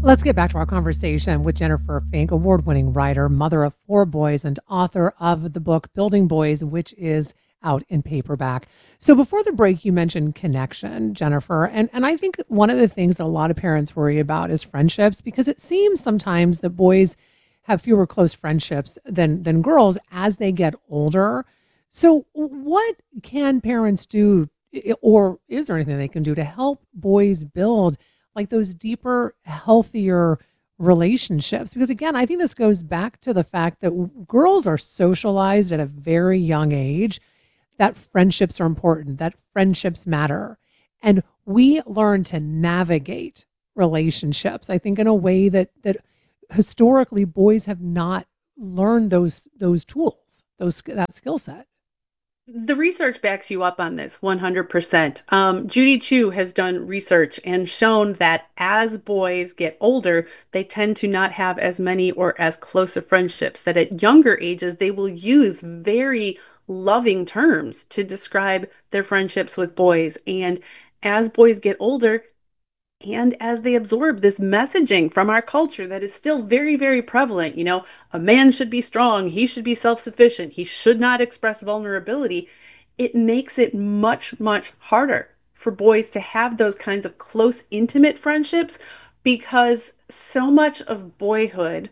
Let's get back to our conversation with Jennifer Fink, award-winning writer, mother of four boys, and author of the book Building Boys, which is out in paperback. So before the break, you mentioned connection, Jennifer. And I think one of the things that a lot of parents worry about is friendships, because it seems sometimes that boys have fewer close friendships than girls as they get older. So what can parents do, or is there anything they can do to help boys build like those deeper, healthier relationships? Because again, I think this goes back to the fact that girls are socialized at a very young age, that friendships are important, that friendships matter. And we learn to navigate relationships, I think, in a way that historically boys have not learned those tools, that skill set. The research backs you up on this 100%. Judy Chu has done research and shown that as boys get older, they tend to not have as many or as close of friendships, that at younger ages, they will use very loving terms to describe their friendships with boys. And as boys get older, and as they absorb this messaging from our culture that is still very, very prevalent, a man should be strong, he should be self sufficient, he should not express vulnerability, it makes it much, much harder for boys to have those kinds of close, intimate friendships because so much of boyhood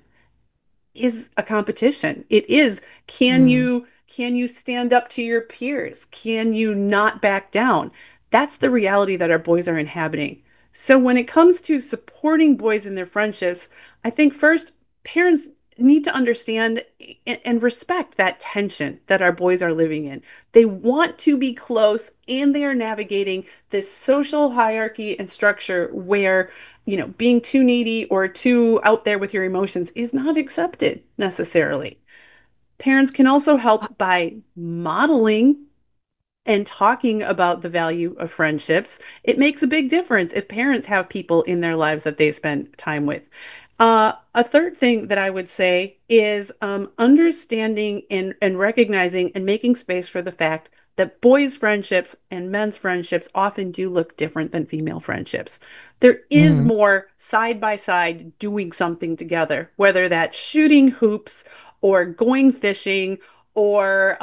is a competition. It is, can Mm. you can you stand up to your peers? Can you not back down? That's the reality that our boys are inhabiting. So when it comes to supporting boys in their friendships, I think first parents need to understand and respect that tension that our boys are living in. They want to be close and they are navigating this social hierarchy and structure where being too needy or too out there with your emotions is not accepted necessarily. Parents can also Uh, help by modeling and talking about the value of friendships. It makes a big difference if parents have people in their lives that they spend time with. A third thing that I would say is understanding and recognizing and making space for the fact that boys' friendships and men's friendships often do look different than female friendships. There is mhm. more side by side doing something together, whether that's shooting hoops or going fishing or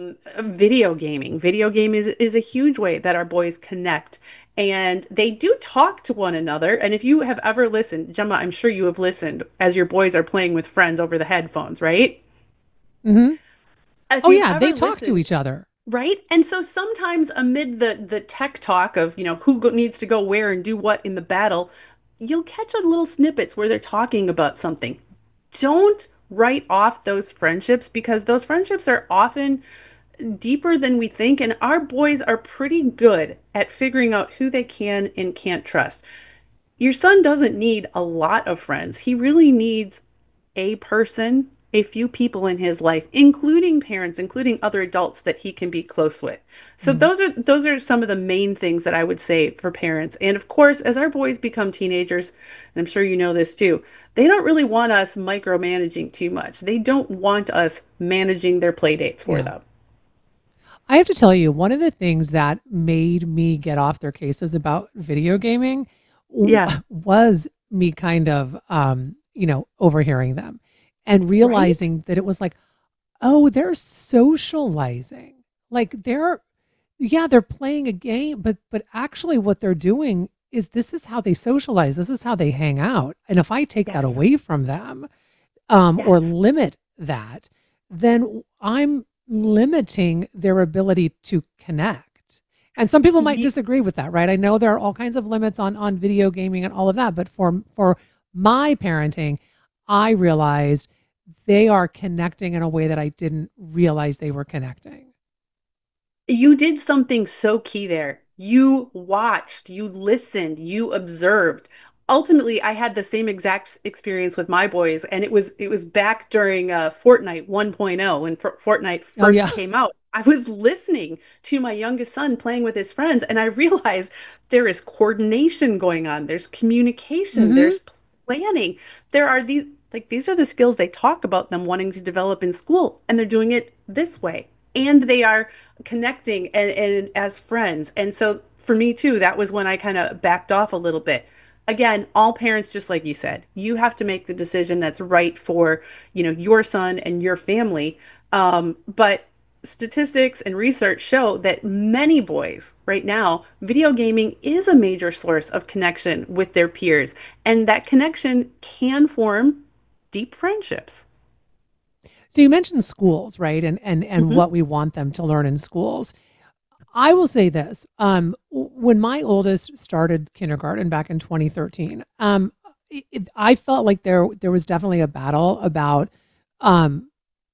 video gaming. Video game is a huge way that our boys connect. And they do talk to one another. And if you have ever listened, Gemma, I'm sure you have listened as your boys are playing with friends over the headphones, right? Mhm. If Oh you've yeah, they ever talk to listened, each other. right? And so sometimes amid the tech talk of, needs to go where and do what in the battle, you'll catch a little snippets where they're talking about something. Don't write off those friendships because those friendships are often deeper than we think, and our boys are pretty good at figuring out who they can and can't trust. Your son doesn't need a lot of friends. He really needs a person, a few people in his life, including parents, including other adults that he can be close with. So Mm. those are some of the main things that I would say for parents. And of course, as our boys become teenagers, and I'm sure you know this too, they don't really want us micromanaging too much. They don't want us managing their play dates for Yeah. them. I have to tell you, one of the things that made me get off their cases about video gaming Yeah, was me kind of, overhearing them and right? realizing that it was like, oh, they're socializing. Like yeah, they're playing a game, but actually what they're doing is this is how they socialize. This is how they hang out. And if I take that Yes. away from them, or Yes. limit that, then I'm limiting their ability to connect. And some people might Ye- disagree with that, right? I know there are all kinds of limits on video gaming and all of that, but for my parenting, I realized they are connecting in a way that I didn't realize they were connecting. You did something so key there. You watched, you listened, you observed. Ultimately, I had the same exact experience with my boys, and it was back during Fortnite 1.0 when Fortnite Oh first yeah. came out. I was listening to my youngest son playing with his friends, and I realized there is coordination going on. There's communication, Hmm. there's planning. There are these are the skills they talk about them wanting to develop in school, and they're doing it this way. And they are connecting and as friends. And so for me too, that was when I kind of backed off a little bit. Again, all parents, just like you said, you have to make the decision that's right for, your son and your family. But statistics and research show that many boys right now, video gaming is a major source of connection with their peers, and that connection can form deep friendships. So you mentioned schools, right? And Hmm. what we want them to learn in schools. I will say this. When my oldest started kindergarten back in 2013, I felt like there was definitely a battle about um,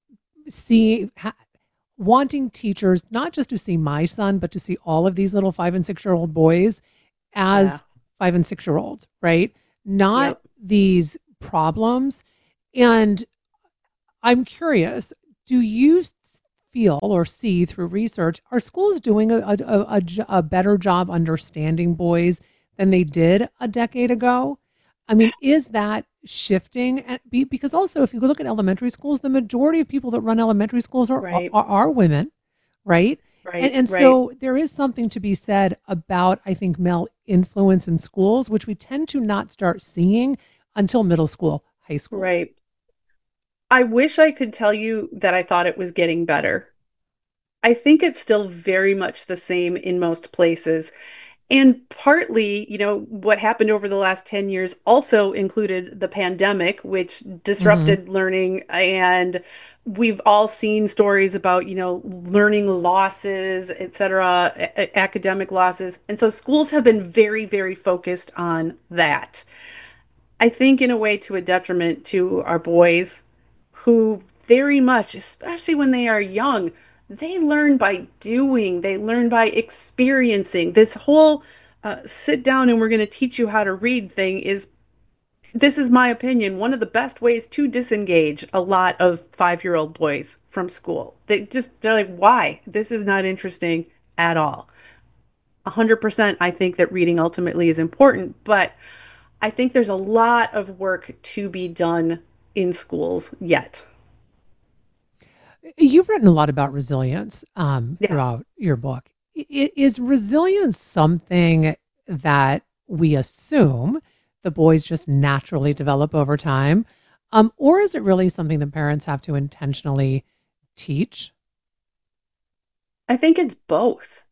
see ha, wanting teachers not just to see my son, but to see all of these little 5 and 6 year old boys Yeah. as 5 and 6 year olds, right? Not Yep. these problems. And I'm curious, do you feel or see through research, are schools doing a better job understanding boys than they did a decade ago? I mean, is that shifting? Because also, if you look at elementary schools, the majority of people that run elementary schools Right. are women, right? And, Right. and Right. so there is something to be said about, I think, male influence in schools, which we tend to not start seeing until middle school, high school. Right. I wish I could tell you that I thought it was getting better. I think it's still very much the same in most places. And partly, what happened over the last 10 years also included the pandemic, which Hmm. disrupted learning. And we've all seen stories about, learning losses, et cetera, academic losses. And so schools have been very, very focused on that. I think in a way to a detriment to our boys who very much, especially when they are young, they learn by doing, they learn by experiencing. This whole sit down and we're going to teach you how to read thing is, this is my opinion, one of the best ways to disengage a lot of 5-year-old boys from school. They're like, why? This is not interesting at all. 100% I think that reading ultimately is important, but I think there's a lot of work to be done in schools yet. You've written a lot about resilience Yeah. throughout your book. Is resilience something that we assume the boys just naturally develop over time? Or is it really something that parents have to intentionally teach? I think it's both.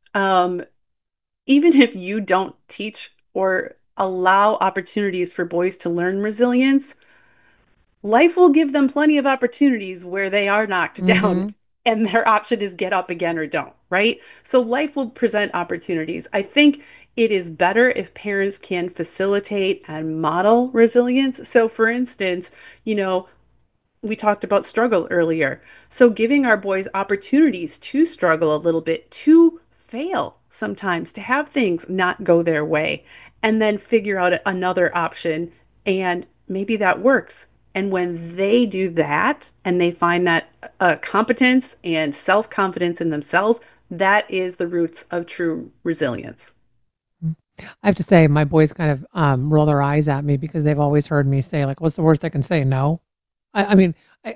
Even if you don't teach or allow opportunities for boys to learn resilience, life will give them plenty of opportunities where they are knocked down Hmm. and their option is get up again or don't, right? So life will present opportunities. I think it is better if parents can facilitate and model resilience. So, for instance, you know, we talked about struggle earlier. So giving our boys opportunities to struggle a little bit, to fail sometimes, to have things not go their way, and then figure out another option. And maybe that works. And when they do that and they find that competence and self confidence in themselves, that is the roots of true resilience. I have to say, my boys kind of roll their eyes at me because they've always heard me say, like, "What's the worst they can say? No." I mean,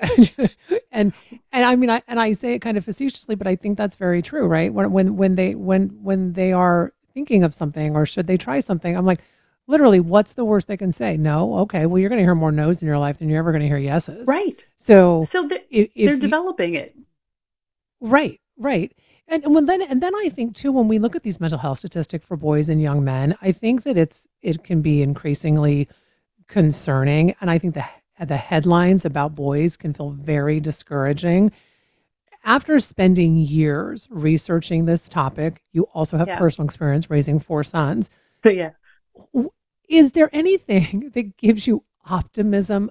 and I mean, I say it kind of facetiously, but I think that's very true, right? When they are thinking of something or should they try something, I'm like, literally, what's the worst they can say? No. Okay. Well, you're going to hear more no's in your life than you're ever going to hear yeses. Right. So So they're, they're if you developing it. right, right. And then I think too, when we look at these mental health statistics for boys and young men, I think that it can be increasingly concerning. And I think the headlines about boys can feel very discouraging. After spending years researching this topic, you also have Yeah. personal experience raising 4 sons. Yeah. W- Is there anything that gives you optimism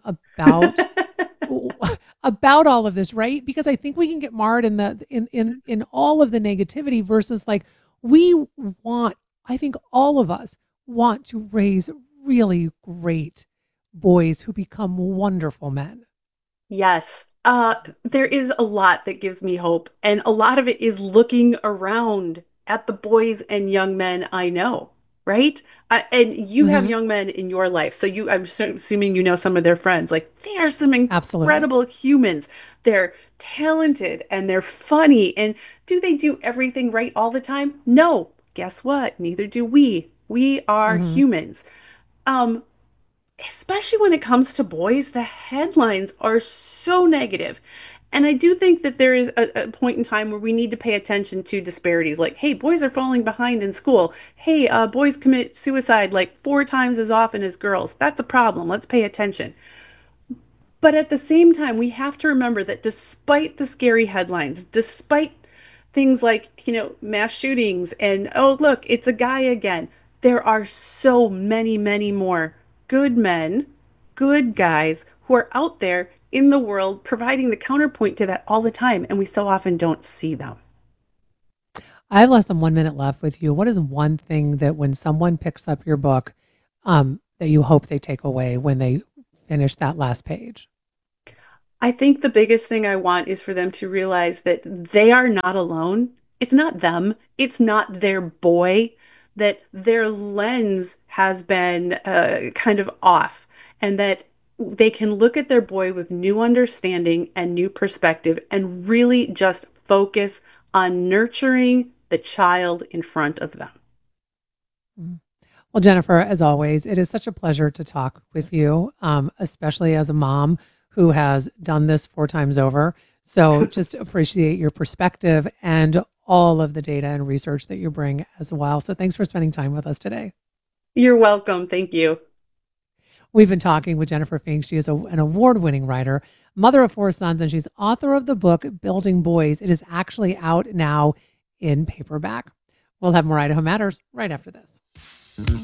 about all of this, right? Because I think we can get marred in in all of the negativity versus like we want, I think all of us want to raise really great boys who become wonderful men. Yes. There is a lot that gives me hope, and a lot of it is looking around at the boys and young men I know, right? And you have Hmm. young men in your life, so assuming you know some of their friends. Like, they are some Absolutely. incredible humans. They're talented and they're funny. And do they do everything right all the time? No. Guess what? Neither do we. We are Hmm. humans. Um, Especially when it comes to boys, the headlines are so negative. And I do think that there is a point in time where we need to pay attention to disparities like, hey, boys are falling behind in school. Hey, boys commit suicide like 4 times as often as girls. That's a problem. Let's pay attention. But at the same time, we have to remember that despite the scary headlines, despite things like, mass shootings and, oh, look, it's a guy again, there are so many, many more good men, good guys who are out there in the world providing the counterpoint to that all the time. And we so often don't see them. I have less than 1 minute left with you. What is one thing that when someone picks up your book, that you hope they take away when they finish that last page? I think the biggest thing I want is for them to realize that they are not alone. It's not them, it's not their boy, that their lens has been kind of off, and that they can look at their boy with new understanding and new perspective and really just focus on nurturing the child in front of them. Mm. Well, Jennifer, as always, it is such a pleasure to talk with you, especially as a mom who has done this 4 times over. So just appreciate your perspective and all of the data and research that you bring as well. So thanks for spending time with us today. You're welcome. Thank you. We've been talking with Jennifer Fink. She is an award-winning writer, mother of 4 sons, and she's author of the book Building Boys. It is actually out now in paperback. We'll have more Idaho Matters right after this.